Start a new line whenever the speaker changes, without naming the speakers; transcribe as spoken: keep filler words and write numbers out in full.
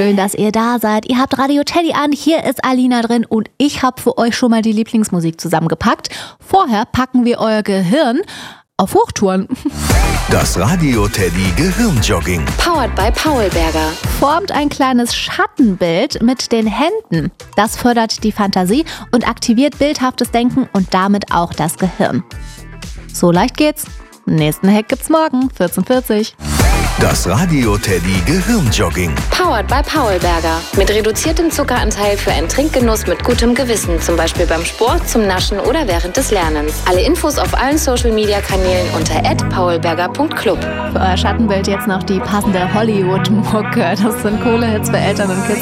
Schön, dass ihr da seid. Ihr habt Radio Teddy an, hier ist Alina drin und ich habe für euch schon mal die Lieblingsmusik zusammengepackt. Vorher packen wir euer Gehirn auf Hochtouren.
Das Radio Teddy Gehirnjogging.
Powered by Paulberger.
Formt ein kleines Schattenbild mit den Händen. Das fördert die Fantasie und aktiviert bildhaftes Denken und damit auch das Gehirn. So leicht geht's. Nächsten Hack gibt's morgen, vierzehn Uhr vierzig.
Das Radio Teddy Gehirnjogging.
Powered by Paulberger. Mit reduziertem Zuckeranteil für einen Trinkgenuss mit gutem Gewissen. Zum Beispiel beim Sport, zum Naschen oder während des Lernens. Alle Infos auf allen Social-Media-Kanälen unter at paulberger punkt club.
Für euer Schattenbild jetzt noch die passende Hollywood-Mucke. Das sind Kohlehits für Eltern und Kids.